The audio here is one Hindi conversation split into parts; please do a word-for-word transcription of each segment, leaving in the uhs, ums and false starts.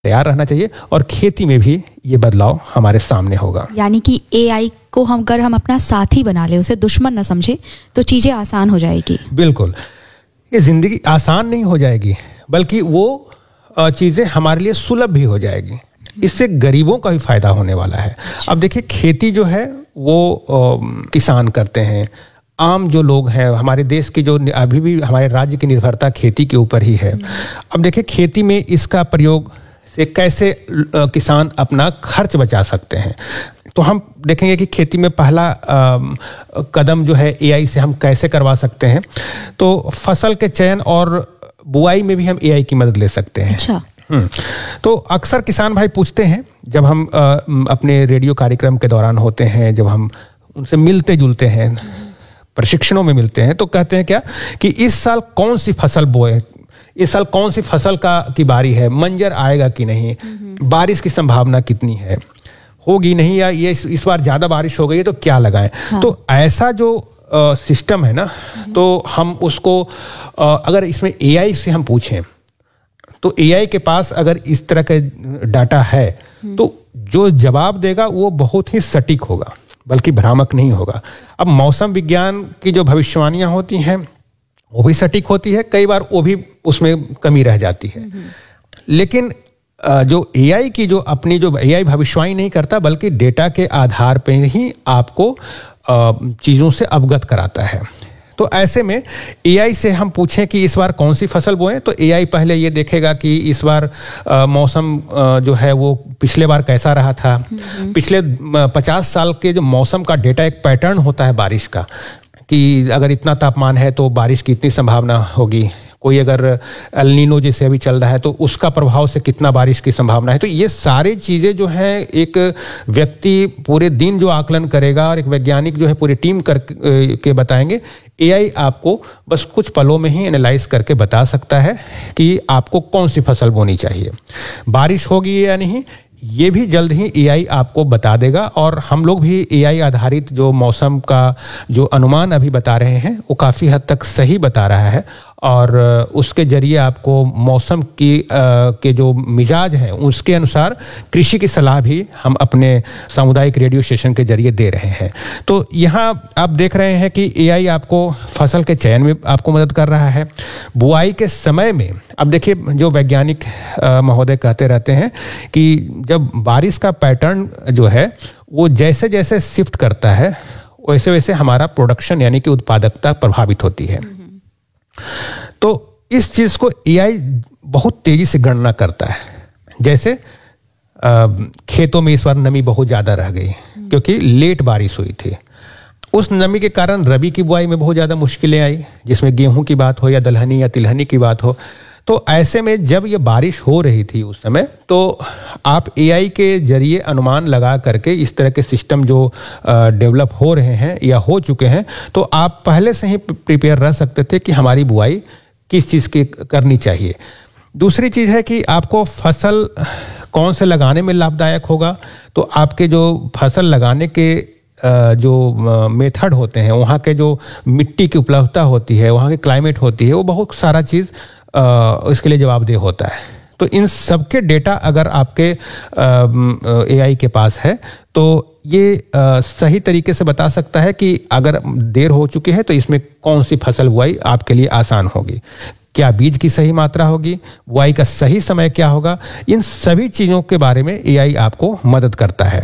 तैयार रहना चाहिए और खेती में भी ये बदलाव हमारे सामने होगा। यानी कि एआई को हम अगर हम अपना साथी बना ले, उसे दुश्मन न समझे, तो चीज़ें आसान हो जाएगी। बिल्कुल, ये ज़िंदगी आसान नहीं हो जाएगी, बल्कि वो चीज़ें हमारे लिए सुलभ भी हो जाएगी। इससे गरीबों का भी फायदा होने वाला है। अब देखिए, खेती जो है वो आ, किसान करते हैं, आम जो लोग हैं, हमारे देश की जो अभी भी हमारे राज्य की निर्भरता खेती के ऊपर ही है। अब देखिए, खेती में इसका प्रयोग से कैसे किसान अपना खर्च बचा सकते हैं, तो हम देखेंगे कि खेती में पहला आ, कदम जो है एआई से हम कैसे करवा सकते हैं। तो फसल के चयन और बुआई में भी हम एआई की मदद ले सकते हैं। अच्छा। तो अक्सर किसान भाई पूछते हैं, जब हम आ, अपने रेडियो कार्यक्रम के दौरान होते हैं, जब हम उनसे मिलते जुलते हैं, प्रशिक्षणों में मिलते हैं, तो कहते हैं क्या कि इस साल कौन सी फसल बोए, इस साल कौन सी फसल का की बारी है, मंजर आएगा कि नहीं, बारिश की संभावना कितनी है, होगी नहीं, या ये इस बार ज्यादा बारिश हो गई है तो क्या लगाएं। हाँ। तो ऐसा जो आ, सिस्टम है ना, तो हम उसको आ, अगर इसमें एआई से हम पूछें, तो एआई के पास अगर इस तरह का डाटा है तो जो जवाब देगा वो बहुत ही सटीक होगा, बल्कि भ्रामक नहीं होगा। अब मौसम विज्ञान की जो भविष्यवाणियां होती हैं वो भी सटीक होती है, कई बार वो भी उसमें कमी रह जाती है। लेकिन जो एआई की जो अपनी जो एआई भविष्यवाणी नहीं करता, बल्कि डेटा के आधार पर ही आपको चीज़ों से अवगत कराता है। तो ऐसे में एआई से हम पूछें कि इस बार कौन सी फसल बोएं, तो एआई पहले ये देखेगा कि इस बार आ, मौसम आ, जो है वो पिछले बार कैसा रहा था। पिछले पचास साल के जो मौसम का डेटा, एक पैटर्न होता है बारिश का, कि अगर इतना तापमान है तो बारिश की इतनी संभावना होगी, कोई अगर एल नीनो जैसे अभी चल रहा है तो उसका प्रभाव से कितना बारिश की संभावना है। तो ये सारी चीज़ें जो हैं एक व्यक्ति पूरे दिन जो आकलन करेगा और एक वैज्ञानिक जो है पूरी टीम कर के बताएंगे। एआई आपको बस कुछ पलों में ही एनालाइज करके बता सकता है कि आपको कौन सी फसल बोनी चाहिए, बारिश होगी या नहीं, ये भी जल्द ही एआई आपको बता देगा। और हम लोग भी एआई आधारित जो मौसम का जो अनुमान अभी बता रहे हैं वो काफ़ी हद तक सही बता रहा है, और उसके जरिए आपको मौसम की आ, के जो मिजाज है उसके अनुसार कृषि की सलाह भी हम अपने सामुदायिक रेडियो स्टेशन के जरिए दे रहे हैं। तो यहाँ आप देख रहे हैं कि एआई आपको फसल के चयन में आपको मदद कर रहा है, बुआई के समय में। अब देखिए, जो वैज्ञानिक महोदय कहते रहते हैं कि जब बारिश का पैटर्न जो है वो जैसे जैसे शिफ्ट करता है वैसे वैसे हमारा प्रोडक्शन यानी कि उत्पादकता प्रभावित होती है। तो इस चीज को एआई बहुत तेजी से गणना करता है। जैसे आ, खेतों में इस बार नमी बहुत ज्यादा रह गई क्योंकि लेट बारिश हुई थी, उस नमी के कारण रबी की बुआई में बहुत ज्यादा मुश्किलें आई, जिसमें गेहूं की बात हो या दलहनी या तिलहनी की बात हो। तो ऐसे में जब ये बारिश हो रही थी उस समय, तो आप एआई के जरिए अनुमान लगा करके इस तरह के सिस्टम जो डेवलप हो रहे हैं या हो चुके हैं, तो आप पहले से ही प्रिपेयर रह सकते थे कि हमारी बुआई किस चीज़ की करनी चाहिए। दूसरी चीज़ है कि आपको फसल कौन से लगाने में लाभदायक होगा, तो आपके जो फसल लगाने के जो मेथड होते हैं, वहाँ के जो मिट्टी की उपलब्धता होती है, वहाँ की क्लाइमेट होती है, वो बहुत सारा चीज़ इसके लिए जवाबदेह होता है। तो इन सबके डेटा अगर आपके एआई के पास है तो ये आ, सही तरीके से बता सकता है कि अगर देर हो चुकी है तो इसमें कौन सी फसल बुआई आपके लिए आसान होगी, क्या बीज की सही मात्रा होगी, बुआई का सही समय क्या होगा। इन सभी चीज़ों के बारे में एआई आपको मदद करता है।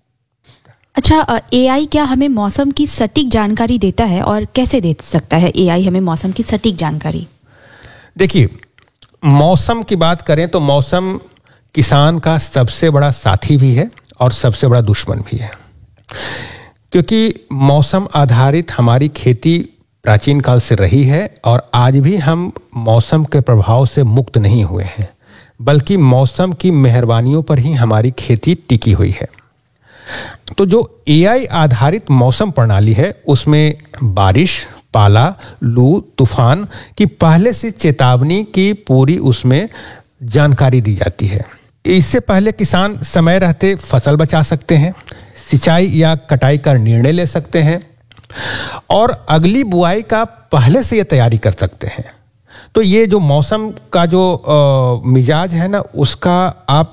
अच्छा, एआई क्या हमें मौसम की सटीक जानकारी देता है, और कैसे दे सकता है एआई हमें मौसम की सटीक जानकारी? देखिए, मौसम की बात करें तो मौसम किसान का सबसे बड़ा साथी भी है और सबसे बड़ा दुश्मन भी है, क्योंकि मौसम आधारित हमारी खेती प्राचीन काल से रही है और आज भी हम मौसम के प्रभाव से मुक्त नहीं हुए हैं, बल्कि मौसम की मेहरबानियों पर ही हमारी खेती टिकी हुई है। तो जो एआई आधारित मौसम प्रणाली है उसमें बारिश, पाला, लू, तूफान की पहले से चेतावनी की पूरी उसमें जानकारी दी जाती है। इससे पहले किसान समय रहते फसल बचा सकते हैं, सिंचाई या कटाई का निर्णय ले सकते हैं और अगली बुआई का पहले से ये तैयारी कर सकते हैं। तो ये जो मौसम का जो अ, मिजाज है ना, उसका आप